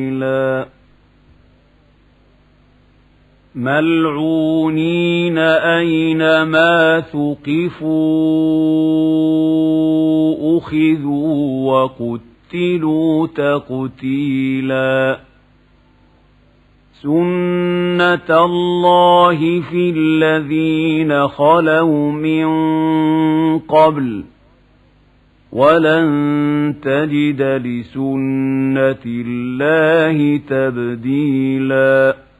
ملعونين أينما ثقفوا أخذوا وقتلوا تقتيلا سنة الله في الذين خلوا من قبل ولن تجد لسنة الله تبديلا